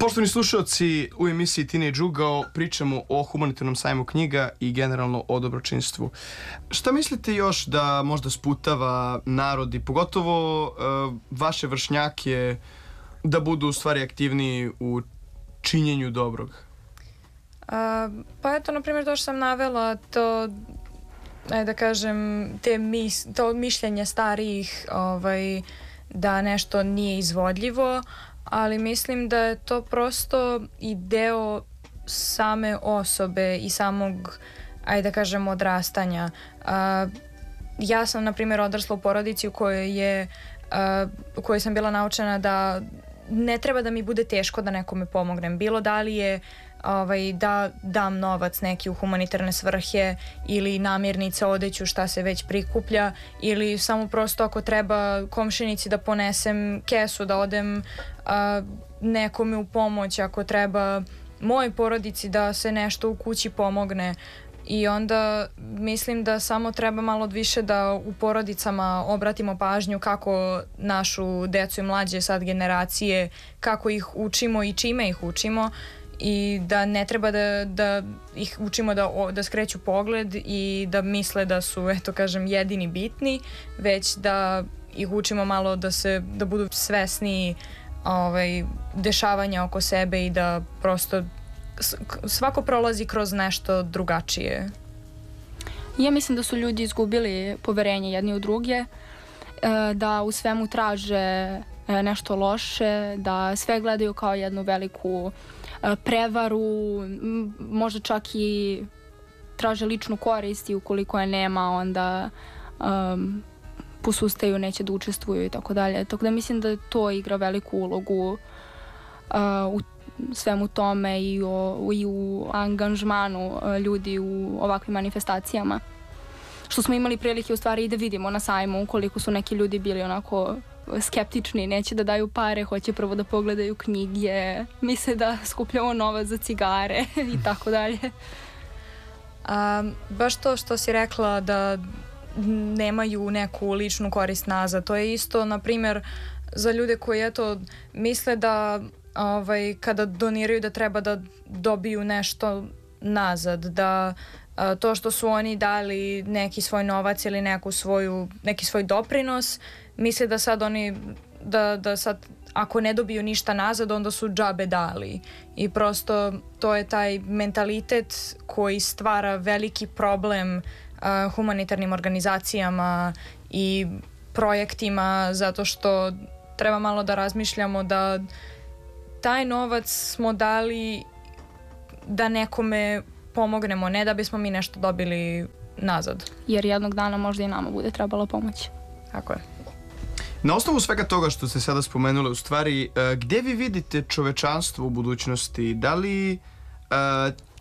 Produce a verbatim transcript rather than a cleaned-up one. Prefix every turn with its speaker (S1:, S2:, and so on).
S1: Poštovani slušalci, u emisiji Teenage Ugao pričamo o humanitarnom sajmu knjiga i generalno o dobročinstvu. Šta mislite još da možda sputava narod i pogotovo uh, vaše vršnjake da budu u stvari aktivniji u činjenju dobrog?
S2: Uh, pa eto, na primjer, to što sam navela, to, ajde da kažem, te mis, to mišljenje starijih ovaj, da nešto nije izvodljivo, ali mislim da je to prosto i deo same osobe i samog, ajde da kažem, odrastanja. Uh, ja sam, na primjer, odrasla u porodici u kojoj je, uh, u kojoj sam bila naučena da ne treba da mi bude teško da nekome pomognem. Bilo da li je ovaj, da dam novac neki u humanitarne svrhe ili namirnice, odeću, šta se već prikuplja, ili samo prosto ako treba komšinici da ponesem kesu, da odem a, nekome u pomoć, ako treba mojoj porodici da se nešto u kući pomogne. I onda mislim da samo treba malo više da u porodicama obratimo pažnju kako našu decu i mlađe sad generacije, kako ih učimo i čime ih učimo, i da ne treba da, da ih učimo da, da skreću pogled i da misle da su, eto kažem, jedini bitni, već da ih učimo malo da se, da budu svesni ovaj, dešavanja oko sebe i da prosto svako prolazi kroz nešto drugačije.
S3: Ja mislim da su ljudi izgubili poverenje jedni u druge, da u svemu traže nešto loše, da sve gledaju kao jednu veliku prevaru, možda čak i traže ličnu korist i ukoliko je nema, onda um, posustaju, neće da učestvuju i tako dalje. Tako da mislim da to igra veliku ulogu uh, u svemu tome i, o, i u angažmanu uh, ljudi u ovakvim manifestacijama. Što smo imali prilike u stvari i da vidimo na sajmu, ukoliko su neki ljudi bili onako skeptični, neće da daju pare, hoće prvo da pogledaju knjige, misle da skupljamo novac za cigare i tako dalje.
S2: A, baš to što si rekla da nemaju neku ličnu korist nazad, to je isto, na primjer, za ljude koji eto misle da ovaj, kada doniraju da treba da dobiju nešto nazad, da a, to što su oni dali neki svoj novac ili neku svoju, neki svoj doprinos, misle da sad oni, da, da sad ako ne dobiju ništa nazad, onda su džabe dali. I prosto to je taj mentalitet koji stvara veliki problem uh, humanitarnim organizacijama i projektima, zato što treba malo da razmišljamo da taj novac smo dali da nekome pomognemo, ne da bismo mi nešto dobili nazad.
S3: Jer jednog dana možda i nama bude trebalo pomoći.
S2: Tako je.
S1: Na osnovu svega toga što ste sada spomenuli, u stvari, gdje vi vidite čovečanstvo u budućnosti? Da li uh,